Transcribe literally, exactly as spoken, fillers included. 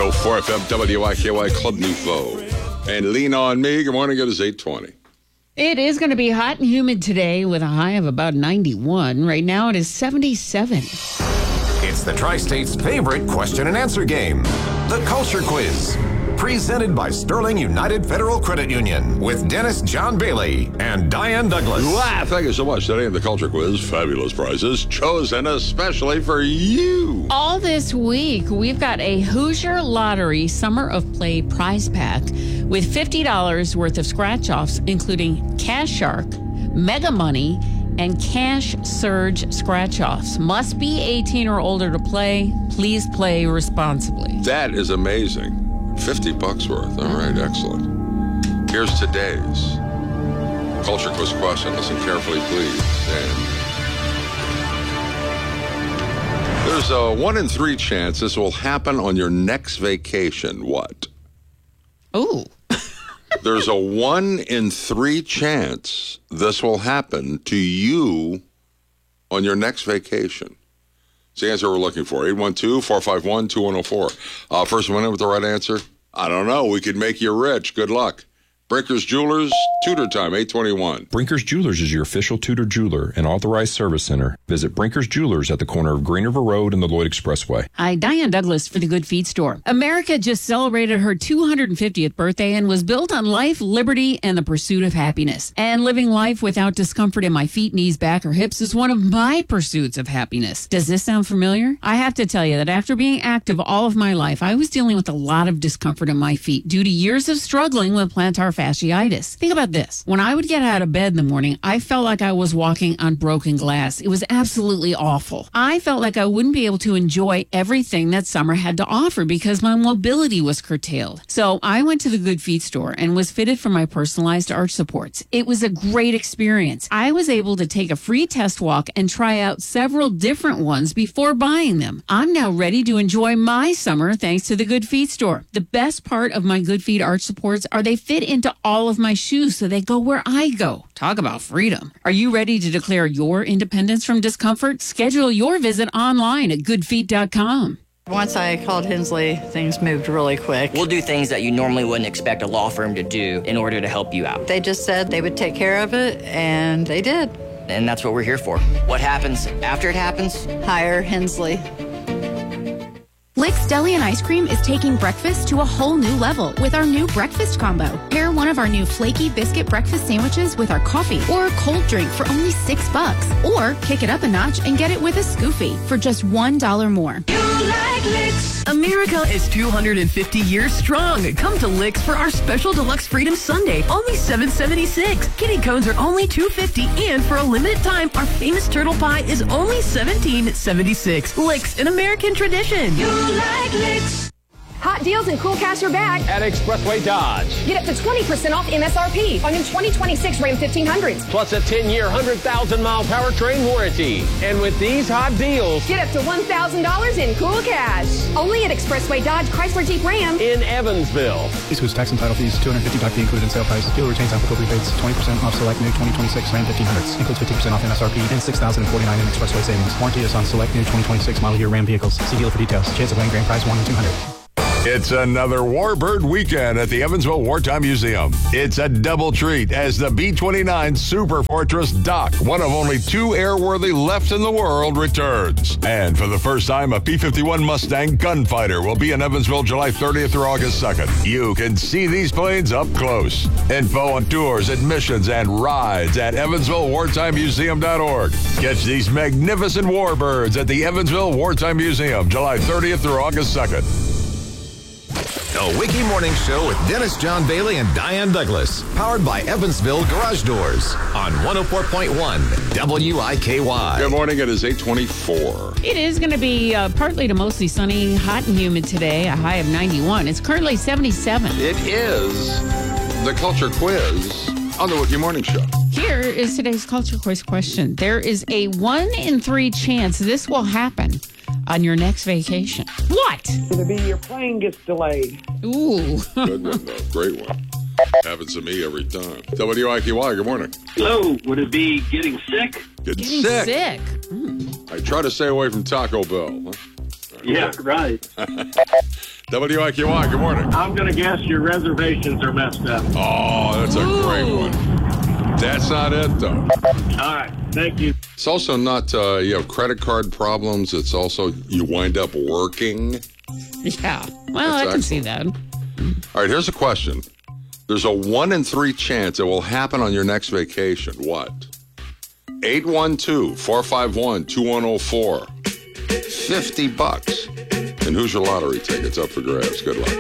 oh four F M W I K Y Club Nouveau. And Lean On Me. Good morning. It is eight twenty. It is going to be hot and humid today with a high of about ninety-one. Right now it is seventy-seven. It's the Tri-State's favorite question and answer game, the Culture Quiz. Presented by Sterling United Federal Credit Union with Dennis John Bailey and Diane Douglas. Wow, thank you so much. Today in the Culture Quiz, fabulous prizes chosen especially for you. All this week, we've got a Hoosier Lottery Summer of Play prize pack with fifty dollars worth of scratch-offs, including Cash Shark, Mega Money, and Cash Surge scratch-offs. Must be eighteen or older to play. Please play responsibly. That is amazing. fifty bucks worth. All right, excellent. Here's today's Culture Quiz question. Listen carefully, please. And there's a one in three chance this will happen on your next vacation. What? Ooh. There's a one in three chance this will happen to you on your next vacation. It's the answer we're looking for. eight one two, four five one, two one zero four. Uh, first one in with the right answer? I don't know. We could make you rich. Good luck. Brinkers Jewelers, Tudor Time, eight twenty-one. Brinkers Jewelers is your official Tudor jeweler and authorized service center. Visit Brinkers Jewelers at the corner of Green River Road and the Lloyd Expressway. Hi, Diane Douglas for the Good Feet Store. America just celebrated her two hundred fiftieth birthday and was built on life, liberty, and the pursuit of happiness. And living life without discomfort in my feet, knees, back, or hips is one of my pursuits of happiness. Does this sound familiar? I have to tell you that after being active all of my life, I was dealing with a lot of discomfort in my feet due to years of struggling with plantar fasciitis. Think about this. When I would get out of bed in the morning, I felt like I was walking on broken glass. It was absolutely awful. I felt like I wouldn't be able to enjoy everything that summer had to offer because my mobility was curtailed. So I went to the Good Feet Store and was fitted for my personalized arch supports. It was a great experience. I was able to take a free test walk and try out several different ones before buying them. I'm now ready to enjoy my summer thanks to the Good Feet Store. The best part of my Good Feet arch supports are they fit into all of my shoes so they go where I go. Talk about freedom. Are you ready to declare your independence from discomfort? Schedule your visit online at good feet dot com. Once I called Hensley, things moved really quick. We'll do things that you normally wouldn't expect a law firm to do in order to help you out. They just said they would take care of it, and they did. And that's what we're here for. What happens after it happens? Hire Hensley. Lick's Deli and Ice Cream is taking breakfast to a whole new level with our new breakfast combo. Pair one of our new flaky biscuit breakfast sandwiches with our coffee or a cold drink for only six bucks. Or kick it up a notch and get it with a Scoofy for just one dollar more. You like Licks. America is two hundred fifty years strong. Come to Licks for our special deluxe Freedom Sunday, only seven seventy-six. Kitty cones are only two fifty, and for a limited time, our famous turtle pie is only seventeen seventy-six. Licks, an American tradition. You like Licks. Hot deals and cool cash are back at Expressway Dodge. Get up to twenty percent off M S R P on new twenty twenty-six Ram fifteen hundreds. Plus a ten-year, one hundred thousand mile powertrain warranty. And with these hot deals, get up to one thousand dollars in cool cash. Only at Expressway Dodge Chrysler Jeep Ram in Evansville. This was tax and title fees, two hundred fifty dollars fee included in sale price. Dealer retains applicable rebates, twenty percent off select new twenty twenty-six Ram fifteen hundreds. Includes fifty percent off M S R P and six thousand forty-nine dollars in Expressway savings. Warranty is on select new twenty twenty-six model year Ram vehicles. See dealer for details. Chance of winning grand prize one in two hundred. It's another Warbird weekend at the Evansville Wartime Museum. It's a double treat as the B twenty-nine Super Fortress Doc, one of only two airworthy left in the world, returns. And for the first time, a P fifty-one Mustang Gunfighter will be in Evansville July thirtieth through August second. You can see these planes up close. Info on tours, admissions, and rides at evansville wartime museum dot org. Catch these magnificent Warbirds at the Evansville Wartime Museum July thirtieth through August second. The Wiki Morning Show with Dennis John Bailey and Diane Douglas. Powered by Evansville Garage Doors on one oh four point one W I K Y. Good morning. It is eight twenty-four. It is going to be uh, partly to mostly sunny, hot and humid today, a high of ninety-one. It's currently seventy-seven. It is the Culture Quiz on the Wiki Morning Show. Here is today's Culture Quiz question. There is a one in three chance this will happen on your next vacation. What? It'll be your plane gets delayed. Ooh. Good one, though. Great one. Happens to me every time. W I K Y, good morning. Hello. Would it be getting sick? Getting, Getting sick. sick. Mm. I try to stay away from Taco Bell. Huh? Yeah, right. W I Q Y, good morning. I'm going to guess your reservations are messed up. Oh, that's a Ooh. great one. That's not it, though. All right, thank you. It's also not, uh, you have credit card problems. It's also you wind up working. Yeah. Well, That's I can see that. All right, here's a question. There's a one in three chance it will happen on your next vacation. What? eight one two, four five one, two one zero four. fifty bucks. And who's your lottery tickets up for grabs? Good luck.